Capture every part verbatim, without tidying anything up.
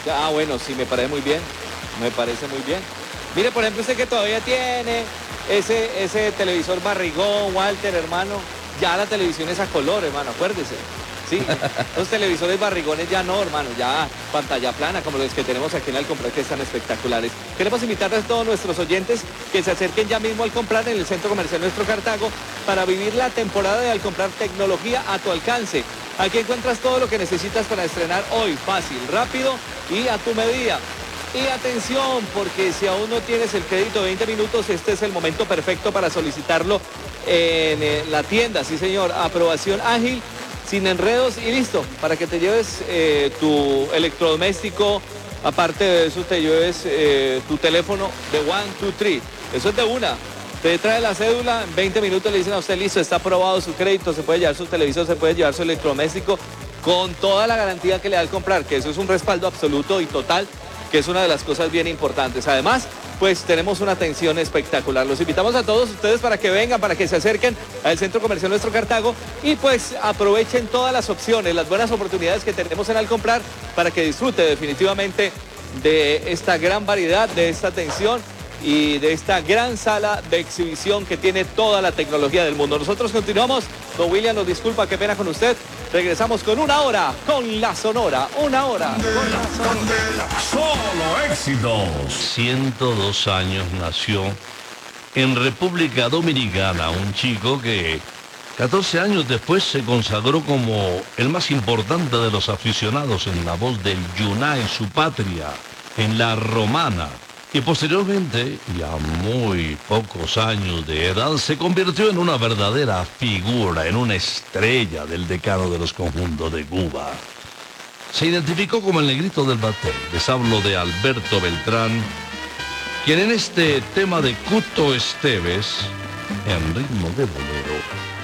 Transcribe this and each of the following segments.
Ah, bueno, sí, me parece muy bien. Me parece muy bien. Mire, por ejemplo, usted que todavía tiene ese, ese televisor barrigón, Walter, hermano, ya la televisión es a color, hermano, acuérdese. Sí, los televisores barrigones ya no, hermano, ya pantalla plana, como los que tenemos aquí en Alcomprar, que están espectaculares. Queremos invitarles a todos nuestros oyentes que se acerquen ya mismo al comprar en el Centro Comercial Nuestro Cartago para vivir la temporada de Alcomprar tecnología a tu alcance. Aquí encuentras todo lo que necesitas para estrenar hoy, fácil, rápido y a tu medida. Y atención, porque si aún no tienes el crédito de veinte minutos, este es el momento perfecto para solicitarlo en la tienda. Sí, señor, aprobación ágil, sin enredos y listo, para que te lleves eh, tu electrodoméstico. Aparte de eso, te lleves eh, tu teléfono de one, two, three. Eso es de una. Te trae la cédula, en veinte minutos le dicen a usted, listo, está aprobado su crédito, se puede llevar su televisor, se puede llevar su electrodoméstico, con toda la garantía que le da al comprar, que eso es un respaldo absoluto y total, que es una de las cosas bien importantes. Además, pues tenemos una atención espectacular. Los invitamos a todos ustedes para que vengan, para que se acerquen al Centro Comercial Nuestro Cartago y pues aprovechen todas las opciones, las buenas oportunidades que tenemos en Alcomprar para que disfrute definitivamente de esta gran variedad, de esta atención y de esta gran sala de exhibición que tiene toda la tecnología del mundo. Nosotros continuamos. Don William nos disculpa, qué pena con usted. Regresamos con una hora con la Sonora. Una hora con la Sonora. Solo éxitos. ciento dos años nació en República Dominicana un chico que catorce años después se consagró como el más importante de los aficionados en la voz del Yuna en su patria, en la Romana. Y posteriormente, y a muy pocos años de edad, se convirtió en una verdadera figura, en una estrella del decano de los conjuntos de Cuba. Se identificó como el negrito del batel. Les hablo de Alberto Beltrán, quien en este tema de Cuto Esteves, en ritmo de bolero,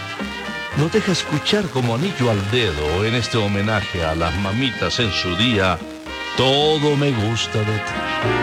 nos deja escuchar como anillo al dedo en este homenaje a las mamitas en su día, Todo me gusta de ti.